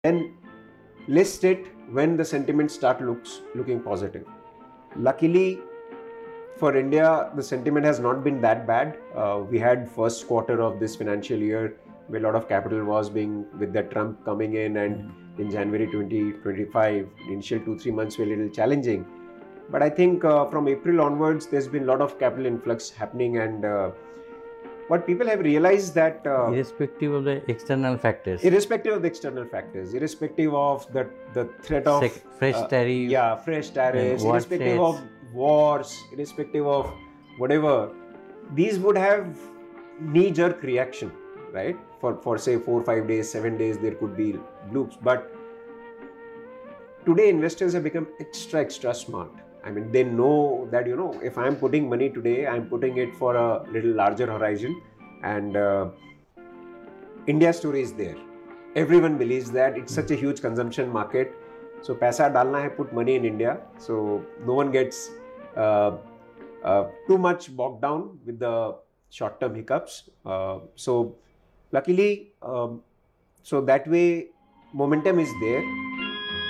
then list it when the sentiment looking positive. Luckily for India, the sentiment has not been that bad. We had first quarter of this financial year where a lot of capital was being with the Trump coming in, and in January 2025, the initial 2-3 months were a little challenging. But I think from April onwards, there's been a lot of capital influx happening, and what people have realized that irrespective of the external factors, irrespective of the threat of fresh tariffs, fresh tariffs, irrespective of wars, irrespective of whatever, these would have knee-jerk reaction, right? For say 4-5 days, 7 days, there could be bloops. But today investors have become extra smart. I mean, they know that, if I'm putting money today, I'm putting it for a little larger horizon, and India's story is there. Everyone believes that it's such a huge consumption market. So paisa dalna hai, put money in India. So no one gets too much bogged down with the short-term hiccups. So luckily, so that way momentum is there.